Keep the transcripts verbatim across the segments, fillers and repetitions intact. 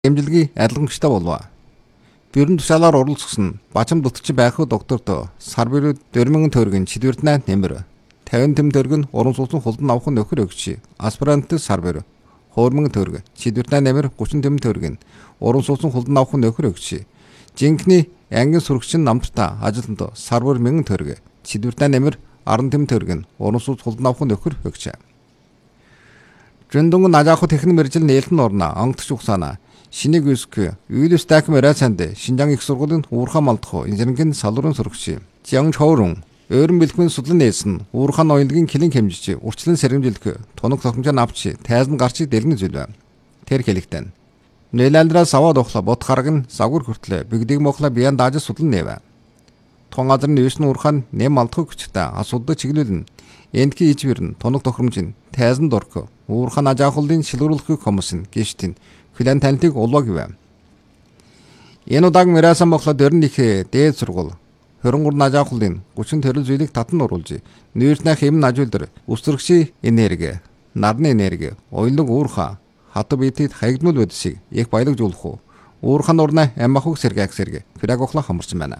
Эмчилгээ адилхан болов. Бүрэн тушаалаар оролцсон бачам дутгч байх докторт сар бүрийн дөрвөн мянган төгрөгийн четвертнаа нэмэр тавин тэм төгрөг нь уран сууцны хулдан авах нөхөр өгч аспирант сар бүр хоёр мянган төгрөг четвертнаа нэмэр гучин тэм төгрөг нь уран сууцны хулдан авах нөхөр өгч жинхний ангийн сурагчин намтартаа ажилтнад сар бүр мянган төгрөг четвертнаа нэмэр арван тэм төгрөг нь уран сууц хулдан авах нөхөр өгч. Жөндөнгөн ажаах техник мэржил нээлтэн орно онгодч ухсаана шинийг үсг үйлс дайх мэрасанд Шинжаан их сургуулийн уурхаа малдах инженерийн салуурын сурагч Жиан Чоурун өөрөн бэлтгэн судлан нээсэн уурхааны оюутгийн килин хэмжиж урчлан сэрэмжлэх тунаг тохимжоо авч тайзан гарчиг дэлгэн зүйл байна. Тэр хэлэхдээ нэлэлдраа саваад ухла бот хараг нь загвар хүртлээ бигдэг мохла биян дааж судлан нээвэ. Тун газар нь юусэн уурхаан нэм малдах хүчтэй асуудаг чиглүүлэн эндки ижвэрн тунаг тохимж нь тайзан дурх уурхаан ажаахлын шилрүүлэх хүмүүс нь гişтин Хүлэн танилтыг улваа гэв. Энэ удааг мэрасан бохлоо дөрн их дээд сургууль хөрөнгөр нажаахлын гучин төрөл зүйлийг татан оруулж нүүрснэ хэм нажуулдар үсрэгчийн энерги нарны энерги ойлог уурхаа хату битэд хаягдмал байдсыг их баялагжуулах уу уурхан урна аммахуг сэргэг сэргэ фираг охла хамарч байна.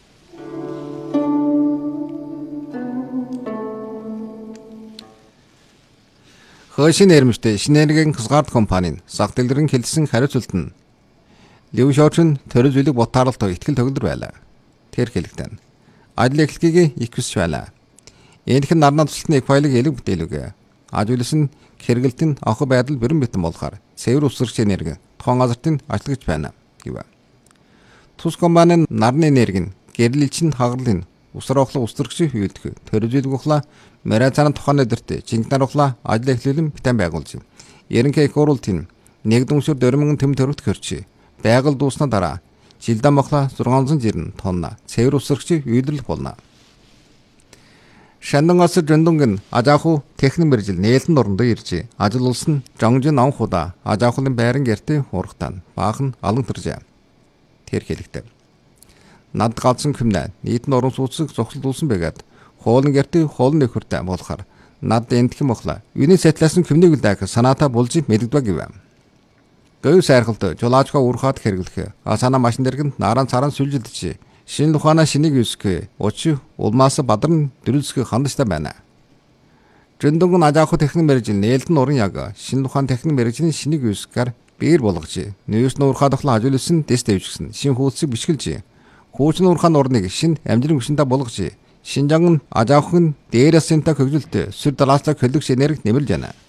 Хойшин нэрмжтэй шинэнергийн хязгаарт компанийн зах дэлгэрэн хэлсэн хариуцлалт нь Лив Шоучин төрөл зүйлийг ботаарлалт ихтгэл төгөлдөр байлаа. Тэр хэлэгдэн. Ажил эхлэхийг их хүсч байлаа. Энэхэн нарны тусалтны их файлыг элэг бүтээлүүгээ. Ажуулс нь хэрэгэлтэн авах байдал бүрэн битэн болохоор цэвэр үсрэгч энерги тухайн газартын ажиглагч байна гэв. Тус компанийн нарны энерги нь гэрэлчин хагарлын усраа ухлах үсрэгч хүйдэх төрөл зүйлийг ухлаа Мэрацааны тухайн өдөрт жинхэнэ ухлаа ажил эхлүүлэн битэн байгуулж. Ерөнхий их хурлын нэгдүгээр өдөр дөрвөн мянган тэм төгрөгт хөрч. Байгал дуусна дараа жилдээ мохла зургаан зуун тонна цэвэр үсрэгч үйлдвэрлэх болно. Шандангаас жөндөнгөн ажааху техник мэржил нээлтэн орондоо ирж ажил улсын жонгжин анхуда ажаахлын байран гэртээ урахтан баахан алан төржээ. Тэр хэлэхдээ над галзсан хүмнэ нийтэн орон сууцыг зогсолдуулсан байгаад хоолн гэртээ хоолн нөхөртэй болохоор над эндхэн мохла юуны сетласан хүмнийг үлдээх санаата болж мэддэгдвэ гэв. Гэв сайрхалт жолаачга уурхаад хэрэглэх асана машин дэргэнд наран царан сүлжилдэж шинэ ухаана шинийг юсгэ очи улмаас бадарн дөрөлсгө хандажтай байна. Жөндөнгөн ажаах техник мэржил нээлтэн уран яг шинэ ухаан техник мэржлийн шинийг юсгаар биер болгож нөөс нуурхаад ахлаа ажуулсан тест дэвжсэн шинэ хуудсыг бичгэлж хуучин уурхаан урныг шинэ амжилт гүшиндээ болгож Шинжаан ажаах нь дээрээс сэнтэ хөгжилтэй сүр далаацаа хөлөгч энерги нэмэлж байна.